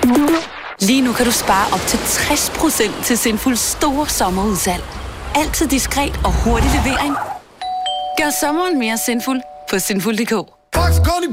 Lige nu kan du spare op til 60% til Sinfuls store sommerudsalg. Altid diskret og hurtig levering. Gør sommeren mere sinful på sinful.dk.